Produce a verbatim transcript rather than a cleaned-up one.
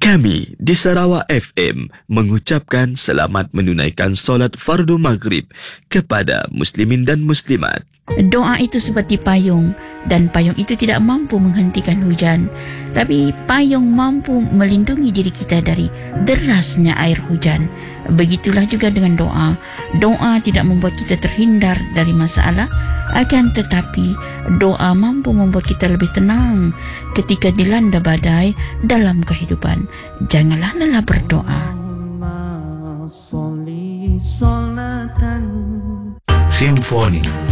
Kami di Sarawak F M mengucapkan selamat menunaikan solat fardu maghrib kepada muslimin dan muslimat. Doa itu seperti payung, dan payung itu tidak mampu menghentikan hujan, tapi payung mampu melindungi diri kita dari derasnya air hujan. Begitulah juga dengan doa. Doa tidak membuat kita terhindar dari masalah, akan tetapi doa mampu membuat kita lebih tenang ketika dilanda badai dalam kehidupan. Janganlah lelah berdoa. Simfoni